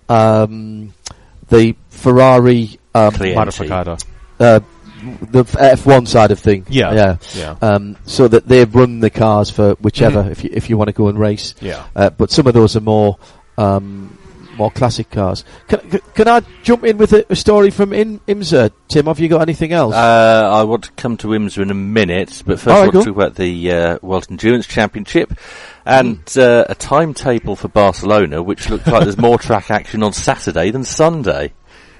um, the Ferrari um, Clienti. Modificata. uh, the F one side of thing. Yeah. yeah. Yeah. Um, so that they run the cars for whichever, Mhm. if you if you want to go and race. Yeah. Uh, but some of those are more um, more classic cars. Can, can I jump in with a, a story from in, IMSA? Tim, have you got anything else? Uh, I want to come to IMSA in a minute, but first All I right, want to go. talk about the uh, World Endurance Championship and uh, a timetable for Barcelona, which looks like there's more track action on Saturday than Sunday.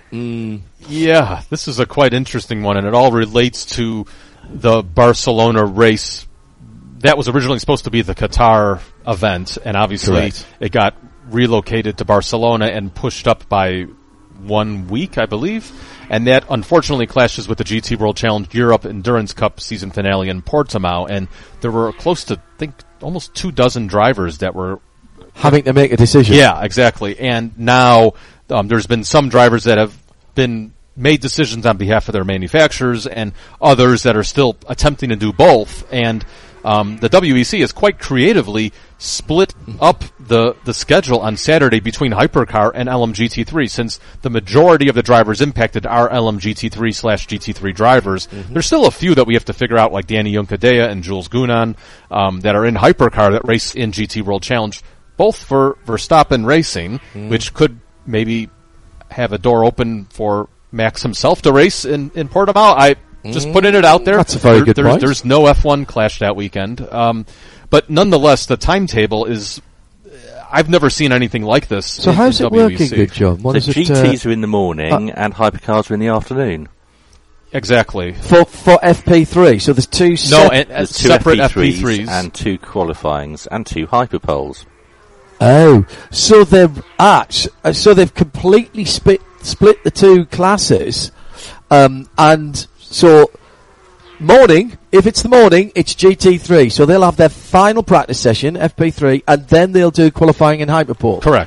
Yeah, this is a quite interesting one, and it all relates to the Barcelona race. That was originally supposed to be the Qatar event, and obviously Correct. it got relocated to Barcelona and pushed up by one week, I believe. And that unfortunately clashes with the G T World Challenge Europe Endurance Cup season finale in Portimao, and there were close to, I think, almost two dozen drivers that were Having to make a decision. yeah, exactly. And now um, there's been some drivers that have been made decisions on behalf of their manufacturers, and others that are still attempting to do both. And um, the W E C has quite creatively split up the the schedule on Saturday between Hypercar and L M G T three, since the majority of the drivers impacted are L M G T three slash G T three drivers. There's still a few that we have to figure out, like Danny Juncadella and Jules Gunan, um, that are in Hypercar that race in G T World Challenge, both for Verstappen Racing, which could maybe have a door open for Max himself to race in, in Portimao. I just putting it out there. That's a very There- good there's, point. There's no F one clash that weekend. Um, but nonetheless, the timetable is, I've never seen anything like this. So in, how's in it W E C. working, good John? What the is it, G Ts uh, are in the morning and hypercars are in the afternoon. Exactly. for for F P three? So there's two. No, sep- and, uh, There's two separate F P threes, F P threes. and two qualifyings and two hyperpoles. Oh, so they've act- uh, so they've completely split split the two classes, um, and so morning. If it's the morning, it's G T three. So they'll have their final practice session, F P three, and then they'll do qualifying in Hyperpole. Correct.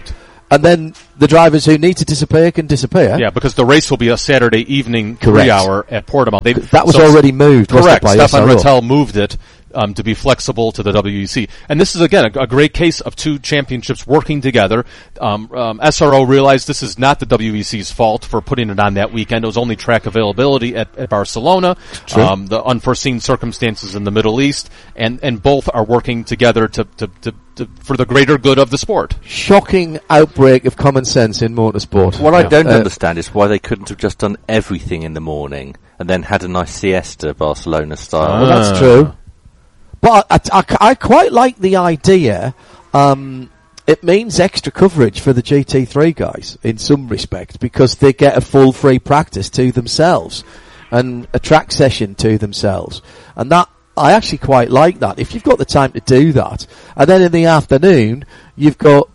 and then the drivers who need to disappear can disappear. Yeah, because the race will be a Saturday evening Correct. three hour at Portimao. They, that was so already moved. Correct. Wasn't it, by Stefan S R O? Rattel moved it um, to be flexible to the W E C. And this is, again, a, a great case of two championships working together. Um, um, S R O realized this is not the W E C's fault for putting it on that weekend. It was only track availability at, at Barcelona, um, the unforeseen circumstances in the Middle East, and, and both are working together to, to, to, to for the greater good of the sport. Shocking outbreak of common sense in motorsport. What I don't Uh, understand is why they couldn't have just done everything in the morning and then had a nice siesta, Barcelona style. Well, that's true. But I, I, I quite like the idea. Um, it means extra coverage for the G T three guys in some respect because they get a full free practice to themselves and a track session to themselves. And that, I actually quite like that. If you've got the time to do that, and then in the afternoon, you've got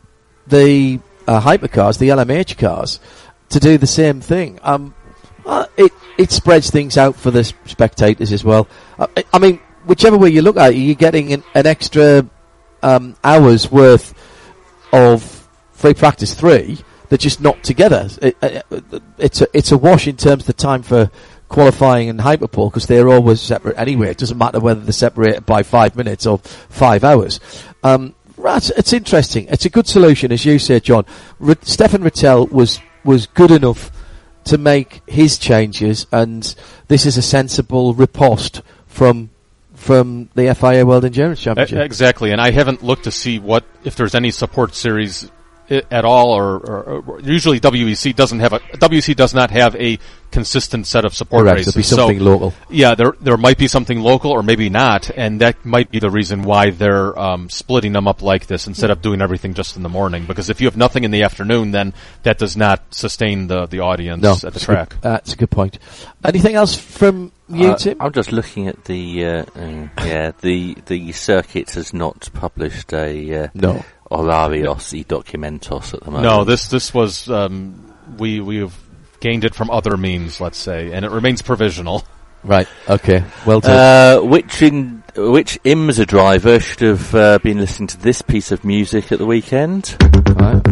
the uh, hypercars, the L M H cars, to do the same thing. Um, uh, it, it spreads things out for the spectators as well. Uh, I, I mean, whichever way you look at it, you're getting an, an extra um, hour's worth of free practice three. They're just not together. It, it, it's a it's a wash in terms of the time for qualifying and hyperpole because they're always separate anyway. It doesn't matter whether they're separated by five minutes or five hours. Um, right, it's interesting. It's a good solution, as you said, John. R- Stefan Rattel was was good enough to make his changes, and this is a sensible riposte from. From the F I A World Endurance Championship. E- exactly, and I haven't looked to see what if there's any support series I- at all, or, or, or usually W E C doesn't have a W E C does not have a consistent set of support Correct, races. there'll be something so, local. Yeah, there there might be something local, or maybe not, and that might be the reason why they're um, splitting them up like this instead of doing everything just in the morning. Because if you have nothing in the afternoon, then that does not sustain the the audience No, at the track. Uh, that's a good point. Anything else from you, Uh, Tim? I'm just looking at the uh, uh, yeah the the circuit has not published a uh, No. Horarios y Documentos at the moment. No, this this was um, we we have gained it from other means, let's say, and it remains provisional. Right, okay. Well done. Uh, which in which IMSA driver should have uh, been listening to this piece of music at the weekend? Right.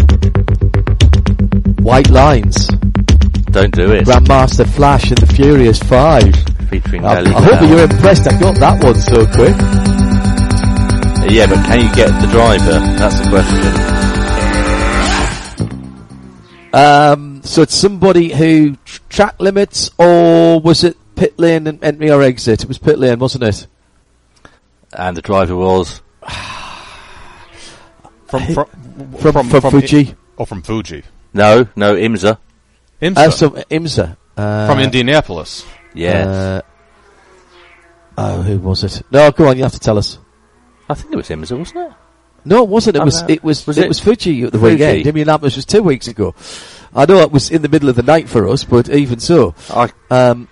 White Lines. Don't do it. Grandmaster Flash and the Furious Five. Featuring I, Nelly I hope Bell. you're impressed I got that one so quick. Yeah, but can you get the driver? That's the question. Um, so it's somebody who tr- track limits, or was it pit lane and entry or exit? It was pit lane, wasn't it? And the driver was From from From, from, Fuji. I- oh, from Fuji. no, no IMSA. IMSA. Uh, so IMSA. Uh, from Indianapolis. Yes, Uh, oh, who was it? No, go on. You have to tell us. I think it was IMSA, wasn't it? No, it wasn't. It Oh, was. no. It was. Was it, it was Fuji at the Fuji? weekend. Indianapolis was two weeks ago. I know it was in the middle of the night for us, but even so, I um,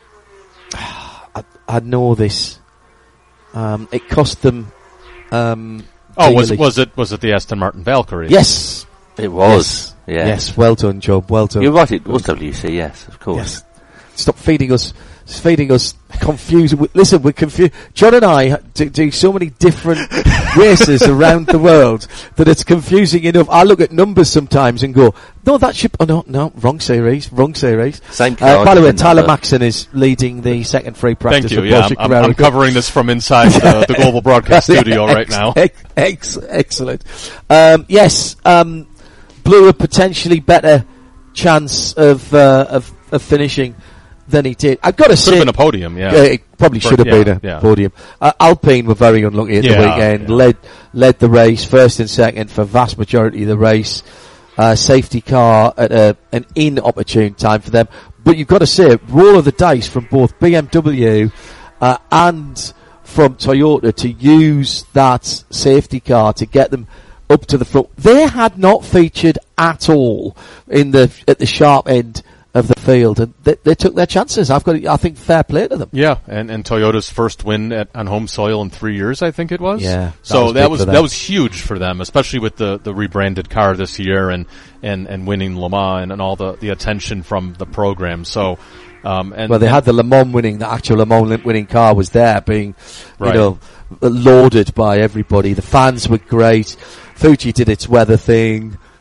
I, I know this. Um, it cost them. Um, Oh, was dearly. was it was it the Aston Martin Valkyrie? Yes. it was. Yeah. Yes. Well done, Job. Well done. You're right. It was W C. Yes, of course. Yes. Stop feeding us, feeding us confused. We- Listen, we're confused. John and I do, do so many different races around the world that it's confusing enough. I look at numbers sometimes and go, no, that should, oh no, no, wrong series, wrong series. Same Uh, car, by the way, different Tyler number. Maxon is leading the second free practice Thank you. for Yeah, Porsche I'm, I'm, Carrera. I'm covering this from inside the, the Global Broadcast Studio right now. Ex- ex- excellent. Um, yes, um, blew a potentially better chance of, uh, of, of finishing than he did. I've got to Could say, have been a podium. Yeah. yeah, it probably For- should have yeah, been a yeah. podium. Uh, Alpine were very unlucky at the Yeah, weekend. yeah. Led led the race first and second for vast majority of the race. Uh, safety car at a, an inopportune time for them. But you've got to say, roll of the dice from both B M W uh, and from Toyota to use that safety car to get them up to the front. They had not featured at all in the at the sharp end of the field, and they, they took their chances. I've got, I think, fair play to them. Yeah, and, and Toyota's first win at, on home soil in three years, I think it was. Yeah, that so was that big was for them. that was huge for them, especially with the, the rebranded car this year and, and, and winning Le Mans and, and all the, the attention from the program. So, um, and Well, they and- had the Le Mans winning, the actual Le Mans winning car was there, being, you Right. know, lauded by everybody. The fans were great. Fuji did its weather thing.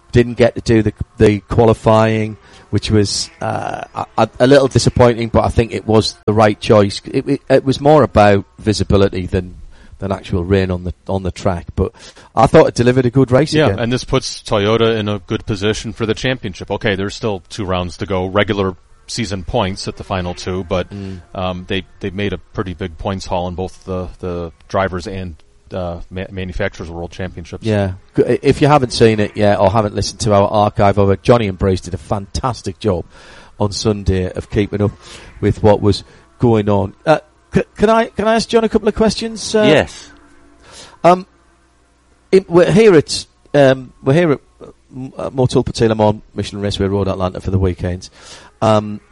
didn't get to do the the qualifying, which was uh, a, a little disappointing, but I think it was the right choice. It, it, it was more about visibility than than actual rain on the on the track, but I thought it delivered a good race yeah, again. And this puts Toyota in a good position for the championship. Okay, there's still two rounds to go, regular season points at the final two, but mm. um, they they made a pretty big points haul in both the the drivers and uh, ma- manufacturers world championships. Yeah, if you haven't seen it yet or haven't listened to our archive of it, Johnny and Bruce did a fantastic job on Sunday of keeping up with what was going on. Uh, c- can I can I ask John a couple of questions? Uh, yes. Um, it, we're here at um, we're here at uh, Motul Petit Le Mans Michelin Raceway Road Atlanta for the weekends. Um,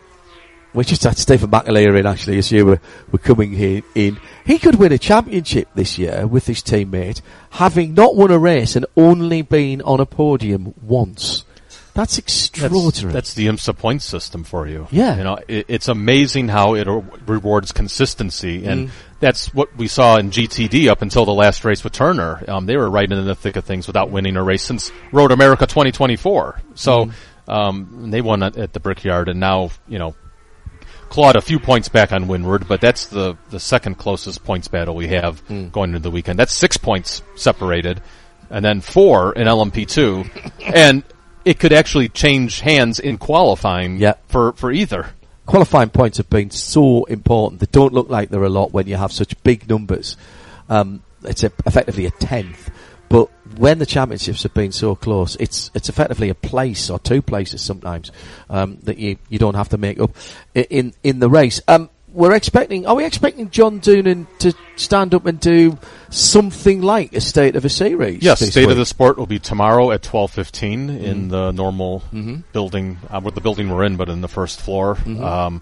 we just had Stephen McAleer in actually as you were, were coming here in. He could win a championship this year with his teammate, having not won a race and only been on a podium once. That's extraordinary. That's, that's the IMSA points system for you. Yeah. You know, it, it's amazing how it re- rewards consistency, and mm. that's what we saw in G T D up until the last race with Turner. Um, they were right in the thick of things without winning a race since Road America twenty twenty-four. So, mm. um, they won at, at the Brickyard, and now, you know, clawed a few points back on Windward, but that's the, the second closest points battle we have mm. going into the weekend. That's six points separated, and then four in L M P two, and it could actually change hands in qualifying yeah. for, for either. Qualifying points have been so important. They don't look like they're a lot when you have such big numbers. Um, it's a, effectively a tenth. But when the championships have been so close, it's it's effectively a place or two places sometimes um, that you, you don't have to make up in in the race. Um, we're expecting. Are we expecting John Doonan to stand up and do something like a State of a Series? Yes, State week? of the Sport will be tomorrow at twelve fifteen mm. in the normal mm-hmm. building, uh, with the building we're in, but in the first floor. Mm-hmm. Um,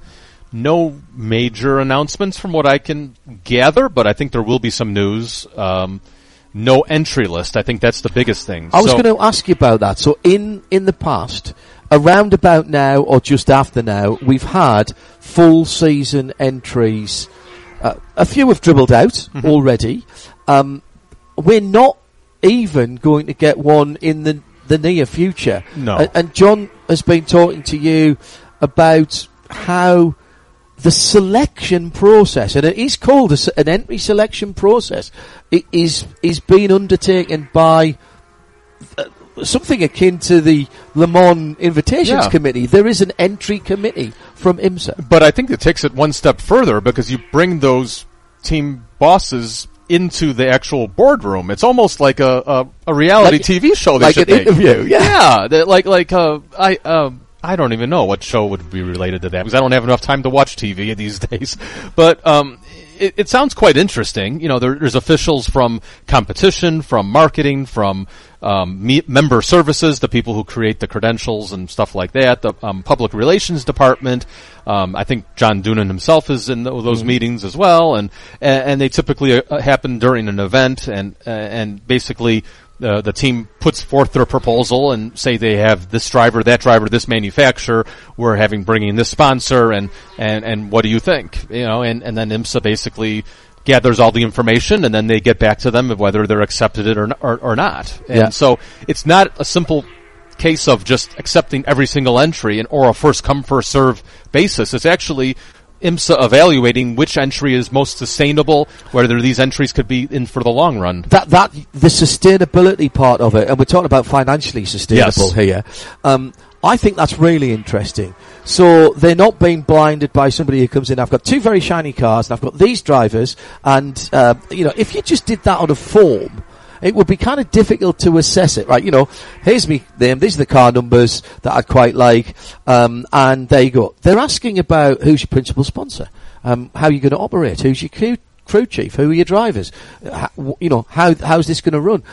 no major announcements from what I can gather, but I think there will be some news. Um, No entry list. I think that's the biggest thing. I was so, going to ask you about that. So in, in the past, around about now or just after now, we've had full season entries. Uh, a few have dribbled out mm-hmm. already. Um, we're not even going to get one in the, the near future. No. And, and John has been talking to you about how the selection process, and it is called a, an entry selection process, it is is being undertaken by uh, something akin to the Le Mans Invitations yeah. Committee. There is an entry committee from IMSA. But I think it takes it one step further, because you bring those team bosses into the actual boardroom. It's almost like a a, a reality like, T V show. They like should an make. interview. Yeah, yeah. Like like uh, I. Um, I don't even know what show would be related to that, because I don't have enough time to watch T V these days. But um, it, it sounds quite interesting. You know, there, there's officials from competition, from marketing, from um, me- member services, the people who create the credentials and stuff like that, the um, public relations department. Um, I think John Doonan himself is in th- those mm-hmm. meetings as well, and and they typically uh, happen during an event, and uh, and basically. Uh, the team puts forth their proposal and say they have this driver, that driver, this manufacturer. We're having bringing this sponsor, and, and, and what do you think? You know, and, and then IMSA basically gathers all the information, and then they get back to them of whether they're accepted it or or, or not. And yeah. so it's not a simple case of just accepting every single entry and or a first come first serve basis. It's actually IMSA evaluating which entry is most sustainable, whether these entries could be in for the long run. That that the sustainability part of it, and we're talking about financially sustainable yes. here. Um, I think that's really interesting. So they're not being blinded by somebody who comes in. I've got two very shiny cars, and I've got these drivers, and uh, you know, if you just did that on a form, it would be kind of difficult to assess it, right? You know, here's me name, these are the car numbers that I'd quite like, um, and there you go. They're asking about who's your principal sponsor, um, how you're going to operate, who's your crew, crew chief, who are your drivers, how, you know, how how's this going to run?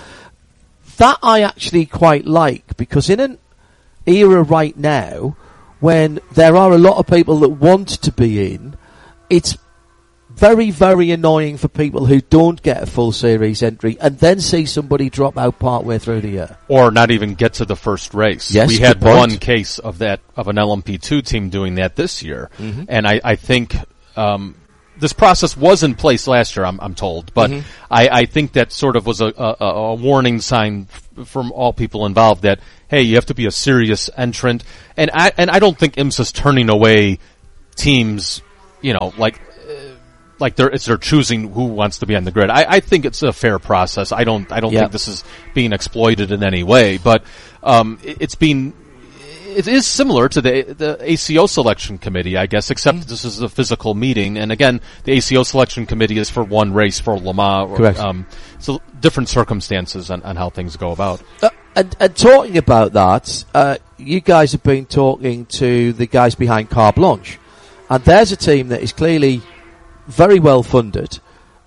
That I actually quite like, because in an era right now when there are a lot of people that want to be in, it's very, very annoying for people who don't get a full series entry and then see somebody drop out partway through the year. Or not even get to the first race. Yes, we had point. one case of that, of an L M P two team doing that this year. Mm-hmm. And I, I think, um, this process was in place last year, I'm, I'm told, but Mm-hmm. I, I think that sort of was a, a, a warning sign f- from all people involved that, hey, you have to be a serious entrant. And I, and I don't think IMSA's turning away teams, you know, like, uh, like they're, it's they're choosing who wants to be on the grid. I, I think it's a fair process. I don't, I don't Yeah. think this is being exploited in any way, but, um, it, it's being, it is similar to the the A C O selection committee, I guess, except Mm-hmm. this is a physical meeting. And again, the A C O selection committee is for one race for Le Mans. Or, Correct. Um, so different circumstances on, on how things go about. Uh, and, and talking about that, uh, you guys have been talking to the guys behind Carte Blanche, and there's a team that is clearly very well funded,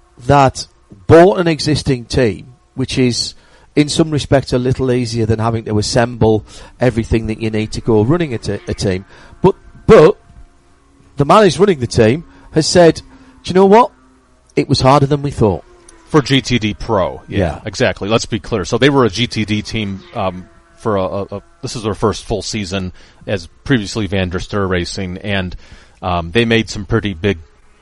that bought an existing team, which is in some respects a little easier than having to assemble everything that you need to go running a, t- a team. But but the man who's running the team has said, do you know what? It was harder than we thought. For G T D Pro. Yeah, Yeah. exactly. Let's be clear. So they were a G T D team um, for a, a, a, this is their first full season as previously Van der Stur Racing, and um, they made some pretty big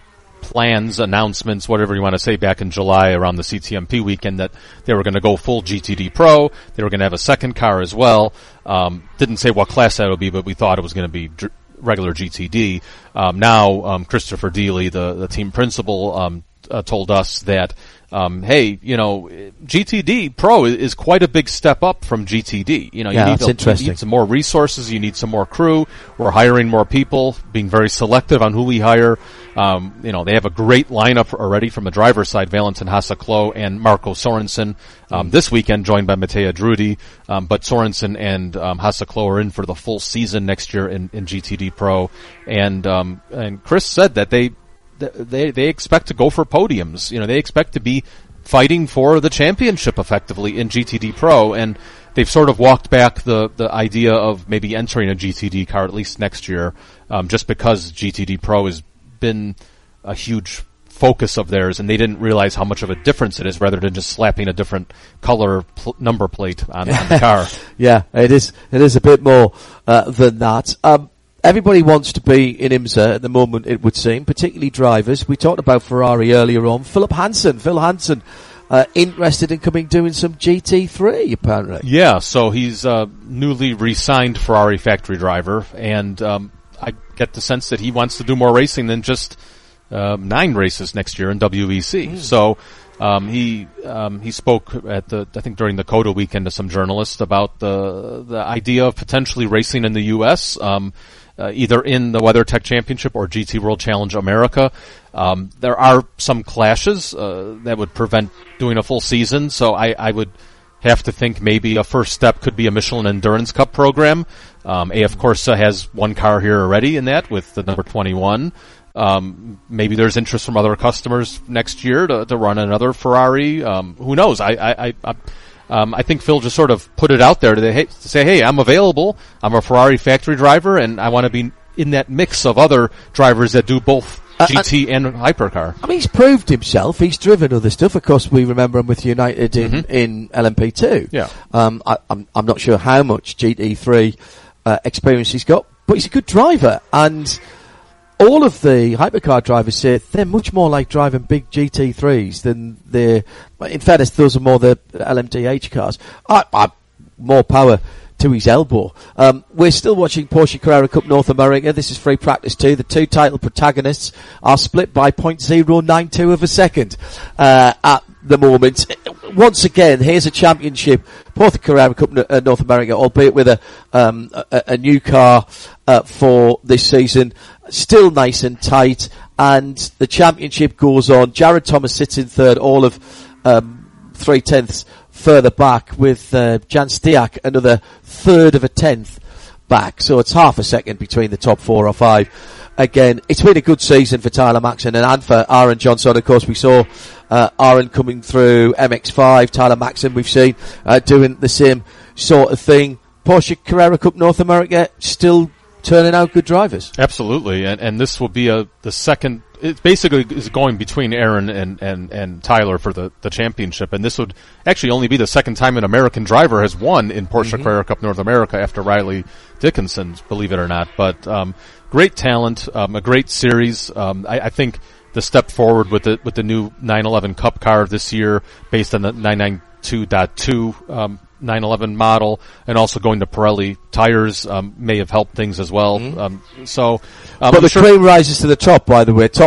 plans, announcements, whatever you want to say, back in July around the C T M P weekend that they were going to go full G T D Pro. They were going to have a second car as well. Um, didn't say what class that would be, but we thought it was going to be dr- regular G T D. Um, now, um, Christopher Deely, the, the team principal, um, uh, told us that, um, hey, you know, G T D Pro is, is quite a big step up from G T D. You know, Yeah, you, need that's to, interesting. you need some more resources, you need some more crew. We're hiring more people, being very selective on who we hire. Um, you know, they have a great lineup already from the driver's side, Valentin Hasseklo and Marco Sorensen. Um, this weekend joined by Matteo Drudi, um, but Sorensen and um, Hasseklo are in for the full season next year in, in G T D Pro. And um, and Chris said that they they they expect to go for podiums. You know, they expect to be fighting for the championship effectively in G T D Pro, and they've sort of walked back the, the idea of maybe entering a G T D car at least next year, um, just because G T D Pro has been a huge focus of theirs, and they didn't realize how much of a difference it is rather than just slapping a different color pl- number plate on, on the car. Yeah, it is. It is a bit more uh, than that. Um, everybody wants to be in IMSA at the moment, it would seem, particularly drivers. We talked about Ferrari earlier on. Philip Hansen, Phil Hansen, uh, interested in coming doing some G T three, apparently. Yeah, so he's a newly re-signed Ferrari factory driver, and um, I get the sense that he wants to do more racing than just uh, nine races next year in W E C. Mm. So um, he um, he spoke at the I think during the COTA weekend to some journalists about the the idea of potentially racing in the U S. Um, Uh, either in the WeatherTech Championship or G T World Challenge America. Um, there are some clashes uh, that would prevent doing a full season, so I, I would have to think maybe a first step could be a Michelin Endurance Cup program. Um, A F Corsa has one car here already in that with the number twenty-one. Um, maybe there's interest from other customers next year to, to run another Ferrari. Um, who knows? I, I, I, I Um, I think Phil just sort of put it out there to, hey, to say, hey, I'm available. I'm a Ferrari factory driver, and I want to be in that mix of other drivers that do both uh, G T and hypercar. I mean, he's proved himself. He's driven other stuff. Of course, we remember him with United in, Mm-hmm. in L M P two. Yeah. Um, I, I'm, I'm not sure how much G T three uh, experience he's got, but he's a good driver. And all of the hypercar drivers say they're much more like driving big G T threes than the. In fairness, those are more the L M D H cars. I, I, more power to his elbow. Um, we're still watching Porsche Carrera Cup North America. This is free practice two. The two title protagonists are split by zero point zero nine two of a second uh, at the moment. Once again, here's a championship, Porsche Carrera Cup uh, North America, albeit with a um, a, a new car uh, for this season. Still nice and tight, and the championship goes on. Jared Thomas sits in third, all of um, three tenths further back, with uh, Jan Stiak another third of a tenth back. So it's half a second between the top four or five. Again, it's been a good season for Tyler Maxson and, and for Aaron Johnson. Of course, we saw uh, Aaron coming through M X five. Tyler Maxson we've seen uh, doing the same sort of thing. Porsche Carrera Cup North America still turning out good drivers. Absolutely, and and this will be a the second. It basically is going between Aaron and, and, and Tyler for the, the championship, and this would actually only be the second time an American driver has won in Porsche mm-hmm. Carrera Cup North America after Riley Dickinson, believe it or not. But um, great talent, um, a great series. Um, I, I think the step forward with the with the new nine eleven Cup car this year, based on the nine ninety-two point two um, nine eleven model, and also going to Pirelli tires um, may have helped things as well. Mm-hmm. Um, so, um, but I'm the sure cream rises to the top. By the way, top